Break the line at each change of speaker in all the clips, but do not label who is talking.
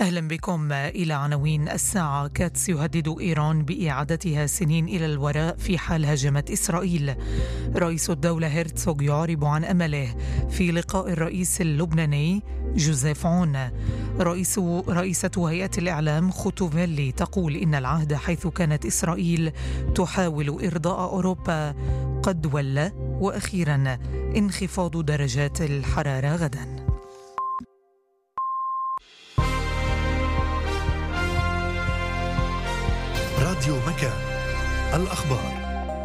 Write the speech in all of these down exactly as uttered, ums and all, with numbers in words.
أهلا بكم إلى عناوين الساعة. كاتس يهدد إيران بإعادتها سنين إلى الوراء في حال هاجمت إسرائيل. رئيس الدولة هيرتسوغ يعرب عن أمله في لقاء الرئيس اللبناني جوزيف عون. رئيس رئيسة هيئة الإعلام خوتوفيلي تقول إن العهد حيث كانت إسرائيل تحاول إرضاء أوروبا قد ولى. وأخيرا انخفاض درجات الحرارة غدا.
راديو مكان، الأخبار.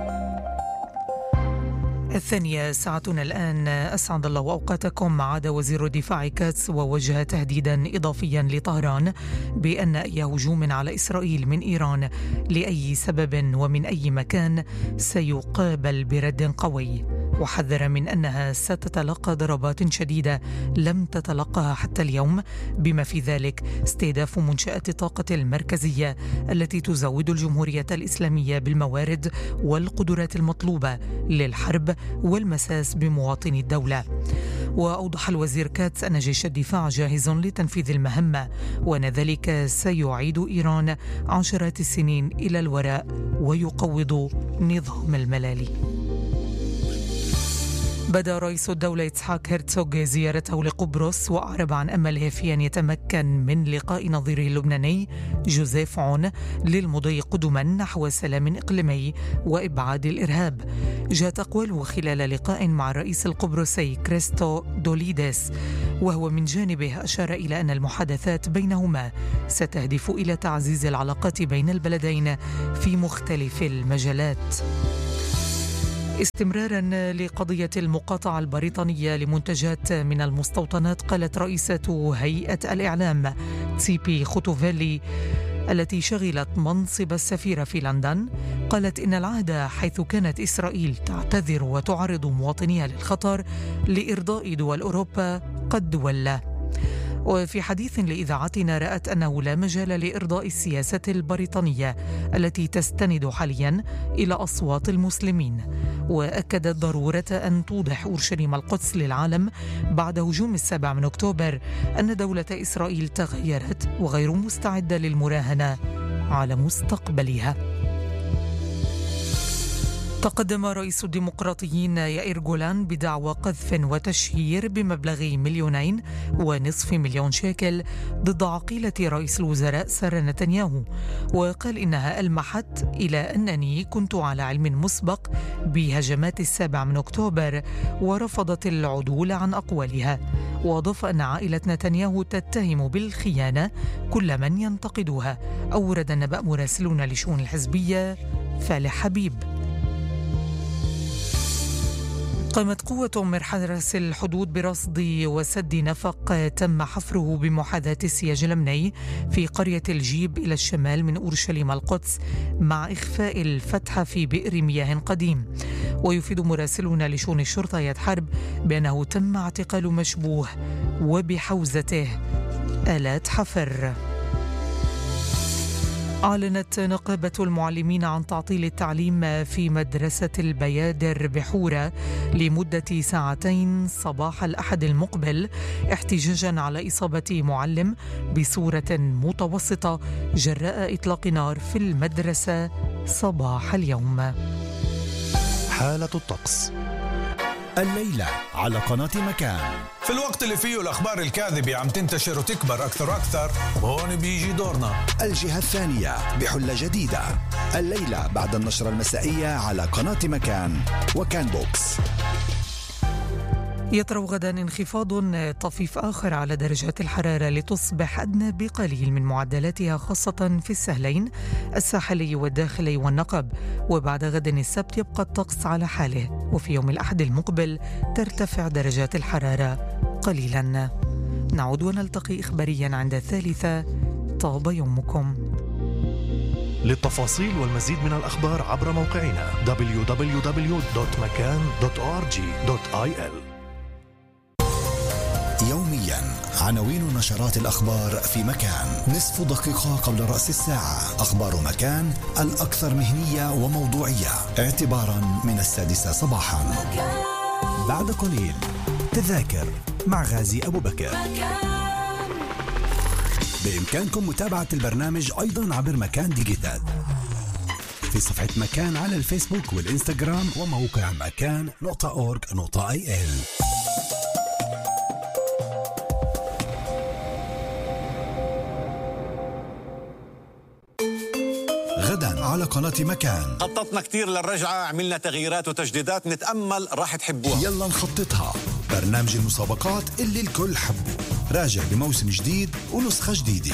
الثانية ساعتنا الآن. أسعد الله أوقاتكم. عاد وزير الدفاع كاتس ووجه تهديدا إضافيا لطهران بأن أي هجوم على إسرائيل من إيران لأي سبب ومن أي مكان سيقابل برد قوي، وحذر من أنها ستتلقى ضربات شديدة لم تتلقها حتى اليوم، بما في ذلك استهداف منشآت الطاقة المركزية التي تزود الجمهورية الإسلامية بالموارد والقدرات المطلوبة للحرب والمساس بمواطني الدولة. وأوضح الوزير كاتس أن جيش الدفاع جاهز لتنفيذ المهمة، وأن ذلك سيعيد إيران عشرات السنين إلى الوراء ويقوض نظام الملالي. بدأ رئيس الدولة إسحاق هيرتسوغ زيارته لقبرص، وأعرب عن أمله في أن يتمكن من لقاء نظيره اللبناني جوزيف عون للمضي قدما نحو سلام إقليمي وإبعاد الإرهاب. جاءت أقواله خلال لقاء مع الرئيس القبرصي كريستو دوليدس، وهو من جانبه أشار إلى أن المحادثات بينهما ستهدف إلى تعزيز العلاقات بين البلدين في مختلف المجالات. استمرارا لقضية المقاطعة البريطانية لمنتجات من المستوطنات، قالت رئيسة هيئة الإعلام تسيبي خوتوفيلي التي شغلت منصب السفيرة في لندن، قالت إن العهد حيث كانت إسرائيل تعتذر وتعرض مواطنيها للخطر لإرضاء دول أوروبا قد ولى. وفي حديث لإذاعتنا رأت أنه لا مجال لإرضاء السياسة البريطانية التي تستند حاليا إلى أصوات المسلمين، وأكدت ضرورة أن توضح أورشليم القدس للعالم بعد هجوم السابع من أكتوبر أن دولة إسرائيل تغيرت وغير مستعدة للمراهنة على مستقبلها. تقدم رئيس الديمقراطيين يائير جولان بدعوى قذف وتشهير بمبلغ مليونين ونصف مليون شيكل ضد عقيلة رئيس الوزراء سارة نتنياهو، وقال إنها ألمحت إلى أنني كنت على علم مسبق بهجمات السابع من أكتوبر ورفضت العدول عن أقوالها. وأضاف أن عائلة نتنياهو تتهم بالخيانة كل من ينتقدها. أورد النبأ مراسلون لشؤون الحزبية فالح حبيب. قامت قوة من حرس الحدود برصد وسد نفق تم حفره بمحاذاة السياج الأمني في قرية الجيب إلى الشمال من أورشليم القدس، مع إخفاء الفتحة في بئر مياه قديم. ويفيد مراسلون لشؤون الشرطة حرب بأنه تم اعتقال مشبوه وبحوزته آلات حفر. أعلنت نقابة المعلمين عن تعطيل التعليم في مدرسة البيادر بحورة لمدة ساعتين صباح الأحد المقبل، احتجاجا على إصابة معلم بصورة متوسطة جراء إطلاق نار في المدرسة صباح اليوم.
حالة الطقس
الليلة على قناة مكان.
في الوقت اللي فيه الأخبار الكاذبة عم تنتشر وتكبر أكثر وأكثر، وهون بيجي دورنا.
الجهة الثانية بحلة جديدة الليلة بعد النشرة المسائية على قناة مكان وكان بوكس.
يطرأ غدا انخفاض طفيف آخر على درجات الحرارة لتصبح أدنى بقليل من معدلاتها، خاصة في السهلين الساحلي والداخلي والنقب. وبعد غد السبت يبقى الطقس على حاله، وفي يوم الأحد المقبل ترتفع درجات الحرارة قليلا. نعود ونلتقي إخباريا عند الثالثة. طاب يومكم.
للتفاصيل والمزيد من الأخبار عبر موقعنا دبليو دبليو دبليو دوت مكان دوت أو آر جي دوت آي إل.
يوميا عناوين نشرات الأخبار في مكان. نصف دقيقة قبل رأس الساعة أخبار مكان الأكثر مهنية وموضوعية اعتبارا من السادسة صباحا. بعد قليل تذاكر مع غازي أبو بكر. بإمكانكم متابعة البرنامج أيضا عبر مكان ديجيتال في صفحة مكان على الفيسبوك والإنستغرام وموقع مكان نقطة أورج نقطة آي إل. غدا على قناة مكان
خططنا كتير للرجعة، عملنا تغييرات وتجديدات نتأمل راح تحبوها.
يلا نخططها، برنامج المسابقات اللي الكل حبه، راجع بموسم جديد ونسخة جديدة.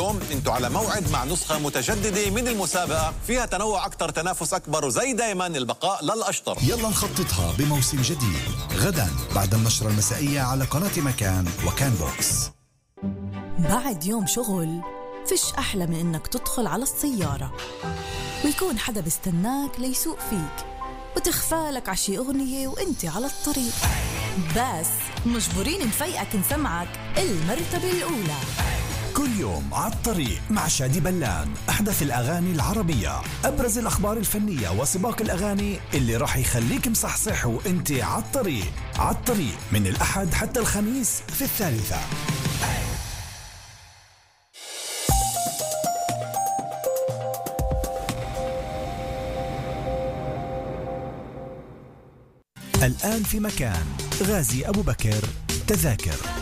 يلا نخططها بموسم جديد غدا بعد النشرة المسائية على قناة مكان وكان بوكس.
بعد يوم شغل فيش أحلى من إنك تدخل على السيارة ويكون حدا بيستناك ليسوق فيك وتخفالك عشي أغنية وإنت على الطريق، بس مجبورين نفيقك نسمعك المرتبة الأولى.
كل يوم على الطريق مع شادي بلان، أحدث الأغاني العربية، أبرز الأخبار الفنية وسباق الأغاني اللي راح يخليك مصحصح وإنت على الطريق. على الطريق من الأحد حتى الخميس في الثالثة. الآن في مكان غازي أبو بكر، تذاكر